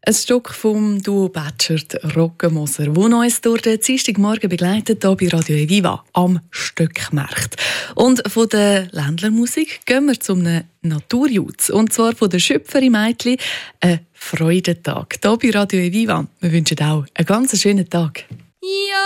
Ein Stück vom Duo Batschert Roggenmoser, das uns durch den Dienstagmorgen begleitet hier bei Radio Eviva am Stöckmarkt. Und von der Ländlermusik gehen wir zum Naturjutz. Und zwar von der Schöpferin Meitli, ein Freudentag. Hier bei Radio Eviva. Wir wünschen auch einen ganz schönen Tag. Ja.